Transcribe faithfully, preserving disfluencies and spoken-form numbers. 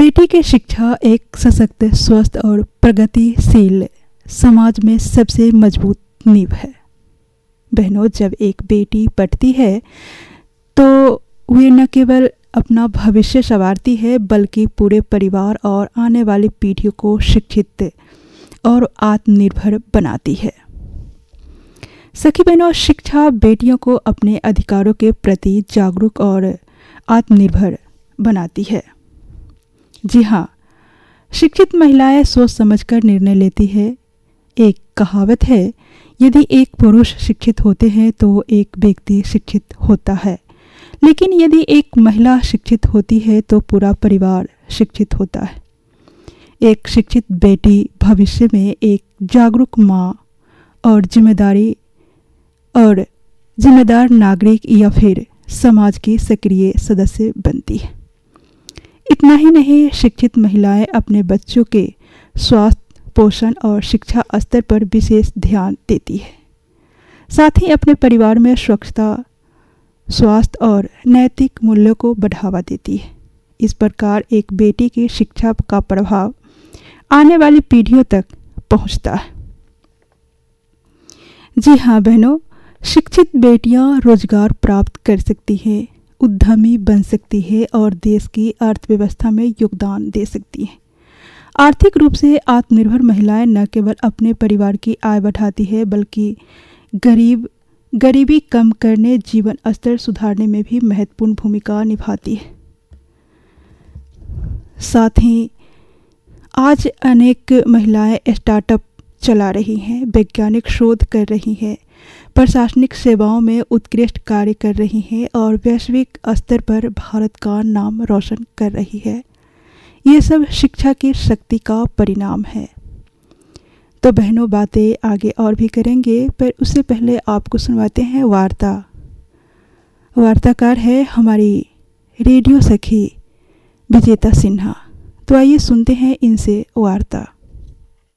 बेटी की शिक्षा एक सशक्त, स्वस्थ और प्रगतिशील समाज में सबसे मजबूत नींव है। बहनों, जब एक बेटी पढ़ती है तो वे न केवल अपना भविष्य संवारती है बल्कि पूरे परिवार और आने वाली पीढ़ियों को शिक्षित और आत्मनिर्भर बनाती है। सखी बहनों, शिक्षा बेटियों को अपने अधिकारों के प्रति जागरूक और आत्मनिर्भर बनाती है। जी हाँ, शिक्षित महिलाएं सोच समझकर निर्णय लेती है। एक कहावत है, यदि एक पुरुष शिक्षित होते हैं तो एक व्यक्ति शिक्षित होता है, लेकिन यदि एक महिला शिक्षित होती है तो पूरा परिवार शिक्षित होता है। एक शिक्षित बेटी भविष्य में एक जागरूक माँ और जिम्मेदारी और जिम्मेदार नागरिक या फिर समाज की सक्रिय सदस्य बनती है। इतना ही नहीं, शिक्षित महिलाएं अपने बच्चों के स्वास्थ्य, पोषण और शिक्षा स्तर पर विशेष ध्यान देती है। साथ ही अपने परिवार में स्वच्छता, स्वास्थ्य और नैतिक मूल्यों को बढ़ावा देती है। इस प्रकार एक बेटी की शिक्षा का प्रभाव आने वाली पीढ़ियों तक पहुंचता है। जी हाँ बहनों, शिक्षित बेटियां रोजगार प्राप्त कर सकती हैं, उद्यमी बन सकती है और देश की अर्थव्यवस्था में योगदान दे सकती है। आर्थिक रूप से आत्मनिर्भर महिलाएं न केवल अपने परिवार की आय बढ़ाती है बल्कि गरीब गरीबी कम करने, जीवन स्तर सुधारने में भी महत्वपूर्ण भूमिका निभाती है। साथ ही आज अनेक महिलाएं स्टार्टअप चला रही हैं, वैज्ञानिक शोध कर रही हैं, प्रशासनिक सेवाओं में उत्कृष्ट कार्य कर रही हैं और वैश्विक स्तर पर भारत का नाम रोशन कर रही है। ये सब शिक्षा की शक्ति का परिणाम है। तो बहनों, बातें आगे और भी करेंगे, पर उससे पहले आपको सुनवाते हैं वार्ता। वार्ताकार है हमारी रेडियो सखी विजेता सिन्हा। तो आइए सुनते हैं इनसे वार्ता।